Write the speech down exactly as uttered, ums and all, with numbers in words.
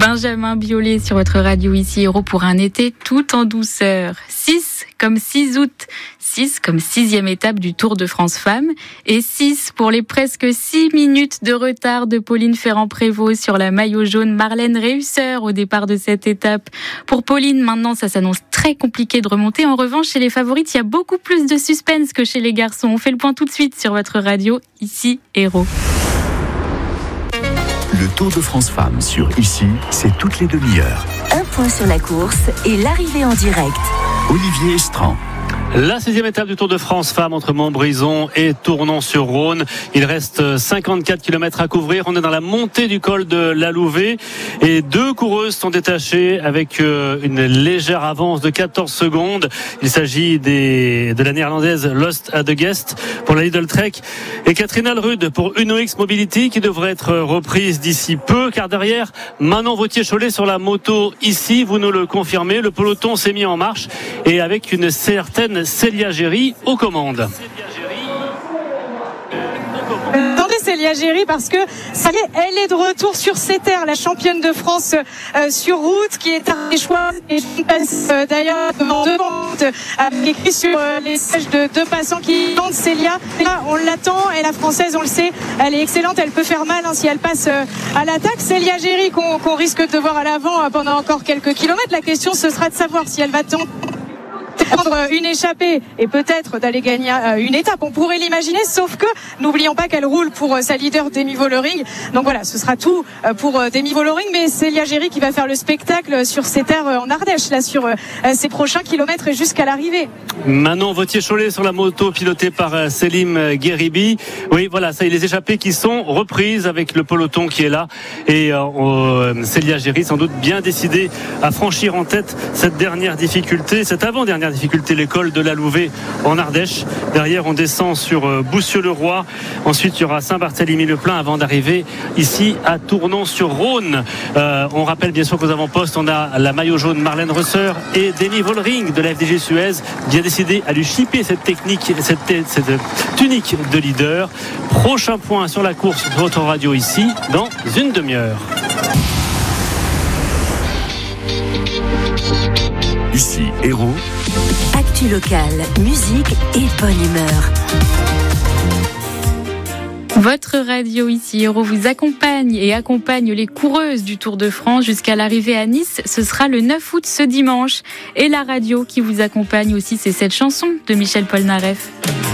Benjamin Biolay sur votre radio ici Héros pour un été tout en douceur. six comme six août, six comme sixième étape du Tour de France Femmes et six pour les presque six minutes de retard de Pauline Ferrand-Prévot sur la maillot jaune Marlène Reusser au départ de cette étape. Pour Pauline, maintenant, ça s'annonce très compliqué de remonter. En revanche, chez les favorites, il y a beaucoup plus de suspense que chez les garçons. On fait le point tout de suite sur votre radio ici Héros. Le Tour de France Femmes sur Ici, c'est toutes les demi-heures. Un point sur la course et l'arrivée en direct. Olivier Estran. La sixième étape du Tour de France Femmes entre Montbrison et Tournon-sur-Rhône. Il reste cinquante-quatre kilomètres à couvrir. On est dans la montée du col de la Louvet et deux coureuses sont détachées avec une légère avance de quatorze secondes. Il s'agit des, de la néerlandaise Lost at the Guest pour la Lidl Trek et Catherine Alrud pour Uno X Mobility qui devrait être reprise d'ici peu, car derrière Manon Vautier-Cholet sur la moto ici, vous nous le confirmez, le peloton s'est mis en marche et avec une certaine Célia Géry aux commandes. Attendez Célia Géry parce que ça y est, elle est de retour sur ses terres, la championne de France euh, sur route qui est un des choix et je passe euh, d'ailleurs devant devant avec écrit sur euh, les sièges de deux passants qui tentent Célia. Là, on l'attend et la française, on le sait, elle est excellente, elle peut faire mal hein, si elle passe euh, à l'attaque. Célia Géry qu'on, qu'on risque de voir à l'avant euh, pendant encore quelques kilomètres. La question ce sera de savoir si elle va tenter prendre une échappée et peut-être d'aller gagner une étape, on pourrait l'imaginer, sauf que n'oublions pas qu'elle roule pour sa leader Demi Vollering. Donc voilà, ce sera tout pour Demi Vollering, mais Célia Géry qui va faire le spectacle sur ses terres en Ardèche, là sur ses prochains kilomètres et jusqu'à l'arrivée. Manon Vautier-Cholet sur la moto pilotée par Selim Gueribi. Oui, voilà, ça y est, les échappées qui sont reprises avec le peloton qui est là et euh, Célia Géry sans doute bien décidée à franchir en tête cette dernière difficulté, cette avant-dernière difficulté, l'école de la Louvet en Ardèche. Derrière, on descend sur Boussieu-le-Roi. Ensuite, il y aura Saint-Barthélemy-le-Plain avant d'arriver ici à Tournon-sur-Rhône. Euh, on rappelle bien sûr qu'aux avant-postes, on a la maillot jaune Marlène Reusser et Demi Vollering de la F D G Suez, bien décidé à lui chipper cette technique, cette, cette tunique de leader. Prochain point sur la course sur votre radio ici dans une demi-heure. Ici Héros. Actu locale, musique et bonne humeur. Votre radio ici Héros vous accompagne et accompagne les coureuses du Tour de France jusqu'à l'arrivée à Nice. Ce sera le neuf août ce dimanche. Et la radio qui vous accompagne aussi, c'est cette chanson de Michel Polnareff.